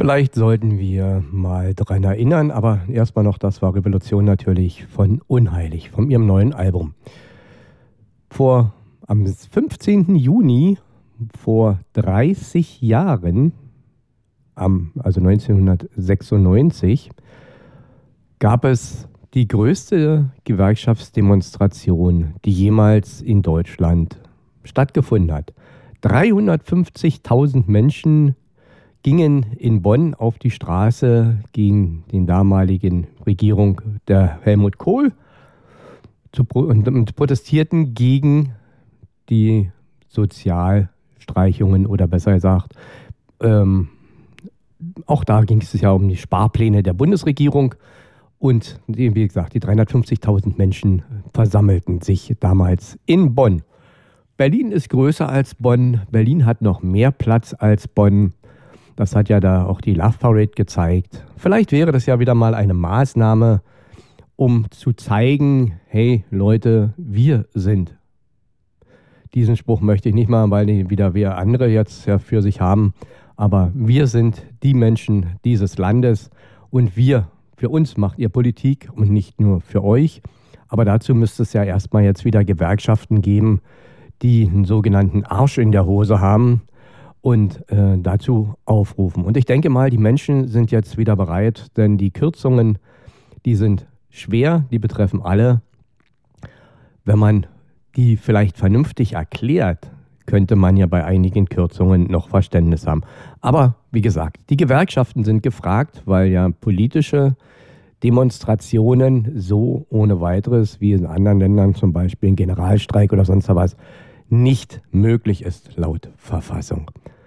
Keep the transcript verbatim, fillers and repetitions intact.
Vielleicht sollten wir mal dran erinnern, aber erstmal noch, das war Revolution natürlich von Unheilig, von ihrem neuen Album. Vor, am fünfzehnten Juni vor dreißig Jahren, am, also neunzehnhundertsechsundneunzig, gab es die größte Gewerkschaftsdemonstration, die jemals in Deutschland stattgefunden hat. dreihundertfünfzigtausend Menschen gingen in Bonn auf die Straße gegen die damaligen Regierung der Helmut Kohl zu, und, und protestierten gegen die Sozialstreichungen oder besser gesagt, ähm, auch da ging es ja um die Sparpläne der Bundesregierung. Und wie gesagt, die dreihundertfünfzigtausend Menschen versammelten sich damals in Bonn. Berlin ist größer als Bonn. Berlin hat noch mehr Platz als Bonn. Das hat ja da auch die Love Parade gezeigt. Vielleicht wäre das ja wieder mal eine Maßnahme, um zu zeigen, hey Leute, wir sind. Diesen Spruch möchte ich nicht mal, weil die wieder wir andere jetzt ja für sich haben. Aber wir sind die Menschen dieses Landes und wir, für uns macht ihr Politik und nicht nur für euch. Aber dazu müsste es ja erstmal jetzt wieder Gewerkschaften geben, die einen sogenannten Arsch in der Hose haben und äh, dazu aufrufen. Und ich denke mal, die Menschen sind jetzt wieder bereit, denn die Kürzungen, die sind schwer, die betreffen alle. Wenn man die vielleicht vernünftig erklärt, könnte man ja bei einigen Kürzungen noch Verständnis haben. Aber wie gesagt, die Gewerkschaften sind gefragt, weil ja politische Demonstrationen so ohne weiteres, wie in anderen Ländern zum Beispiel ein Generalstreik oder sonst was, nicht möglich ist laut Verfassung.